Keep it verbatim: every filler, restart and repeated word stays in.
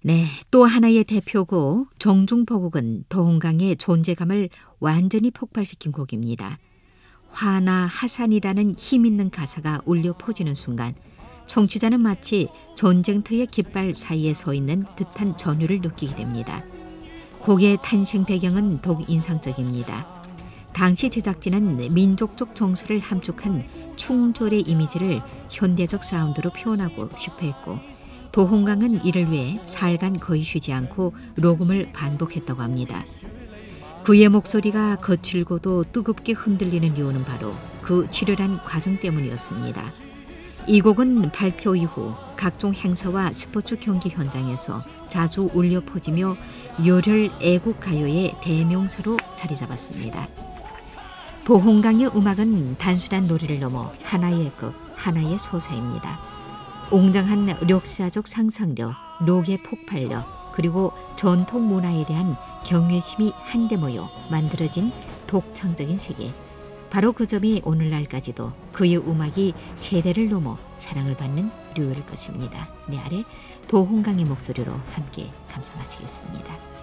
네, 또 하나의 대표곡 정중보곡은 도홍강의 존재감을 완전히 폭발시킨 곡입니다. 화나 하산이라는 힘있는 가사가 울려 퍼지는 순간 청취자는 마치 전쟁터의 깃발 사이에 서 있는 듯한 전율을 느끼게 됩니다. 곡의 탄생 배경은 더욱 인상적입니다. 당시 제작진은 민족적 정서를 함축한 충절의 이미지를 현대적 사운드로 표현하고 싶어 했고 도홍강은 이를 위해 사흘간 거의 쉬지 않고 녹음을 반복했다고 합니다. 그의 목소리가 거칠고도 뜨겁게 흔들리는 이유는 바로 그 치열한 과정 때문이었습니다. 이 곡은 발표 이후 각종 행사와 스포츠 경기 현장에서 자주 울려 퍼지며 열혈 애국 가요의 대명사로 자리 잡았습니다. 도홍강의 음악은 단순한 노래를 넘어 하나의 극, 하나의 서사입니다. 웅장한 역사적 상상력, 록의 폭발력, 그리고 전통 문화에 대한 경외심이 한데 모여 만들어진 독창적인 세계. 바로 그 점이 오늘날까지도 그의 음악이 세대를 넘어 사랑을 받는 류일 것입니다. 네, 아래 도홍강의 목소리로 함께 감상하시겠습니다.